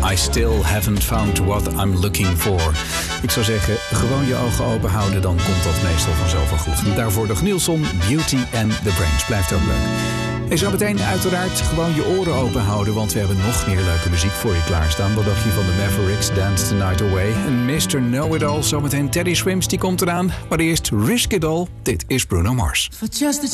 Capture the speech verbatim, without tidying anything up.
I still haven't found what I'm looking for. Ik zou zeggen, gewoon je ogen open houden, dan komt dat meestal vanzelf wel goed. Daarvoor de Nilsson, Beauty and the Brains. Blijft ook leuk. En zo meteen uiteraard gewoon je oren open houden, want we hebben nog meer leuke muziek voor je klaarstaan. Wat dacht je van de Mavericks, Dance the Night Away? En mister Know-It-All, zometeen Teddy Swims, die komt eraan. Maar eerst Risk It All, dit is Bruno Mars.